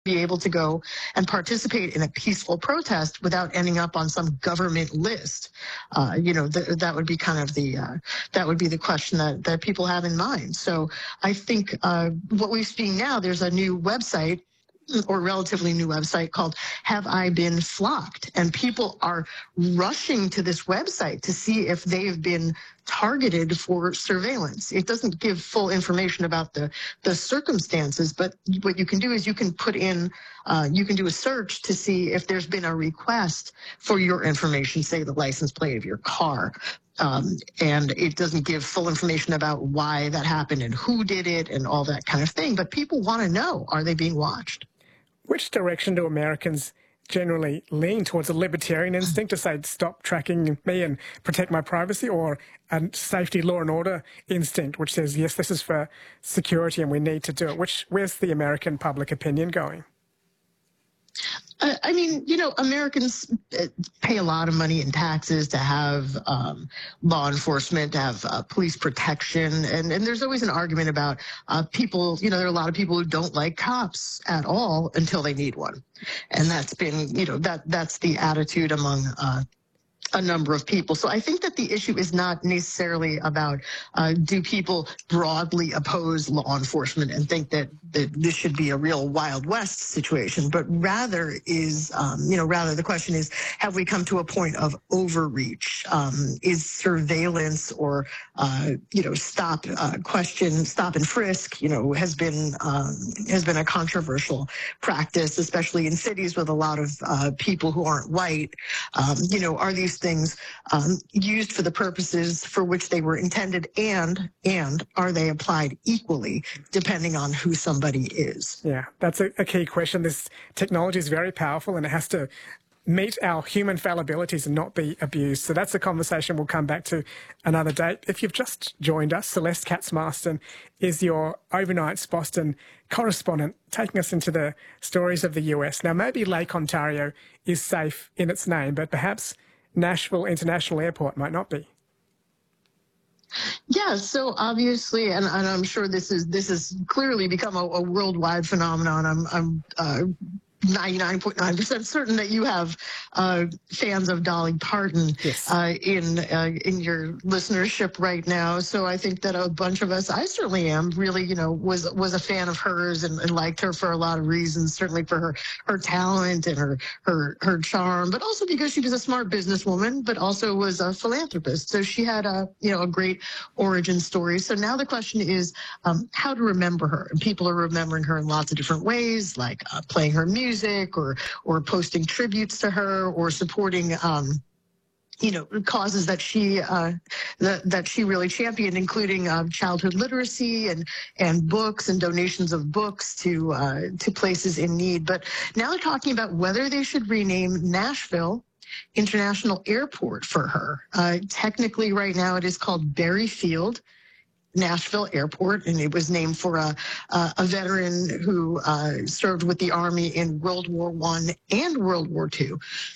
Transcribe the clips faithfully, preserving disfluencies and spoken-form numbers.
be able to go and participate in a peaceful protest without ending up on some government list. Uh, you know, th- that would be kind of the uh, that would be the question that that people have in mind. So I think uh, what we're seeing now, there's a new website or relatively new website called Have I Been Flocked? And people are rushing to this website to see if they've been targeted for surveillance. It doesn't give full information about the, the circumstances, but what you can do is you can put in, uh, you can do a search to see if there's been a request for your information, say the license plate of your car. Um, and it doesn't give full information about why that happened and who did it and all that kind of thing. But people want to know, are they being watched? Which direction do Americans generally lean towards? A libertarian instinct to say, stop tracking me and protect my privacy, or a safety, law and order instinct, which says, yes, this is for security and we need to do it? Which, where's the American public opinion going? I mean, you know, Americans pay a lot of money in taxes to have um, law enforcement, to have uh, police protection. And, and there's always an argument about uh, people, you know, there are a lot of people who don't like cops at all until they need one. And that's been, you know, that that's the attitude among uh, a number of people. So I think that the issue is not necessarily about uh, do people broadly oppose law enforcement and think that, that this should be a real Wild West situation, but rather is, um, you know, rather the question is, have we come to a point of overreach? Um, is surveillance or, uh, you know, stop, uh, question, stop and frisk, you know, has been, um, has been a controversial practice, especially in cities with a lot of uh, people who aren't white. Um, you know, are these things um, used for the purposes for which they were intended, and and are they applied equally depending on who somebody is? Yeah, that's a, a key question. This technology is very powerful and it has to meet our human fallibilities and not be abused. So that's a conversation we'll come back to another date. If you've just joined us, Celeste Katz-Marston is your Overnights Boston correspondent, taking us into the stories of the U S. Now, maybe Lake Ontario is safe in its name, but perhaps Nashville International Airport might not be. Yeah, so obviously, and, and I'm sure this is this has clearly become a, a worldwide phenomenon. I'm I'm uh, ninety-nine point nine percent certain that you have uh, fans of Dolly Parton yes. uh, in uh, in your listenership right now. So I think that a bunch of us, I certainly am, really, you know, was was a fan of hers and, and liked her for a lot of reasons. Certainly for her her talent and her her her charm, but also because she was a smart businesswoman, but also was a philanthropist. So she had a you know a great origin story. So now the question is um, how to remember her, and people are remembering her in lots of different ways, like uh, playing her music. Music or or posting tributes to her or supporting um, you know causes that she uh, that that she really championed, including uh, childhood literacy and and books and donations of books to uh, to places in need. But now they're talking about whether they should rename Nashville International Airport for her. Uh, technically, right now it is called Berry Field Nashville Airport, and it was named for a uh, a veteran who uh, served with the Army in World War One and World War Two.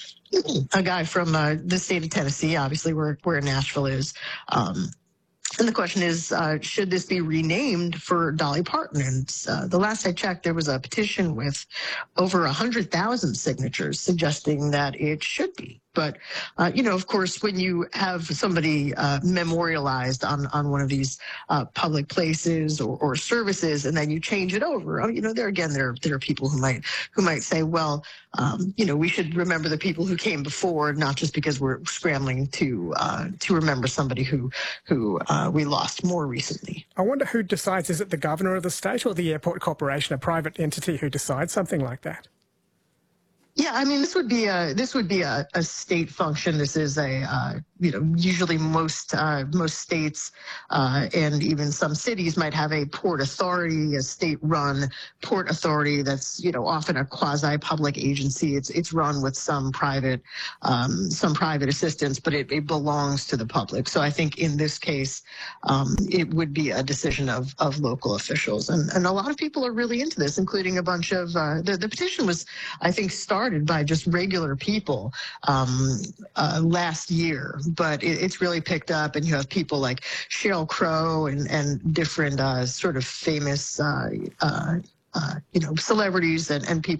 A guy from uh, the state of Tennessee, obviously where where Nashville is. Um, And the question is, uh, should this be renamed for Dolly Parton? And uh, the last I checked, there was a petition with over one hundred thousand signatures suggesting that it should be. But, uh, you know, of course, when you have somebody uh, memorialized on, on one of these uh, public places or, or services, and then you change it over, oh, you know, there again, there, there are people who might who might say, well, um, you know, we should remember the people who came before, not just because we're scrambling to uh, to remember somebody who who uh, we lost more recently. I wonder who decides. Is it the governor of the state or the airport corporation, a private entity who decides something like that? Yeah, I mean, this would be a this would be a, a state function. This is a uh, you know usually most uh, most states uh, and even some cities might have a port authority, a state-run port authority that's you know often a quasi-public agency. It's it's run with some private um, some private assistance, but it, it belongs to the public. So I think in this case, um, it would be a decision of of local officials, and and a lot of people are really into this, including a bunch of uh, the the petition was I think started by just regular people um, uh, last year, but it, it's really picked up, and you have people like Sheryl Crow and, and different uh, sort of famous, uh, uh, uh, you know, celebrities and, and people